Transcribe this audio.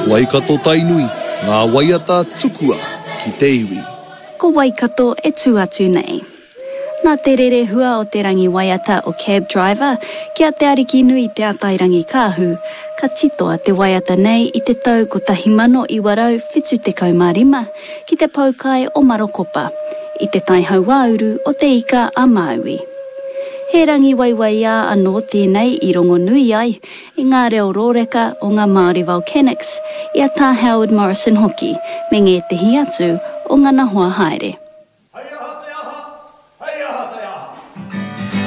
Waikato tainui, ngā waiata tukua ki te iwi. Ko Waikato e tū atu nei. Nā te rere hua o te rangi waiata o cab driver, kia te ariki nui te atairangi kāhu, ka titoa te waiata nei i te tau ko 1975 ki te paukai o Marokopa, i te taihau wauru o te ika a Maui. He rangi waiwaia anō tēnei i rongo nui ai, i ngā reo rōreka o ngā Māori Volcanics, i a tā Howard Morrison hoki, me ngē te hi atu o ngana hoa haere.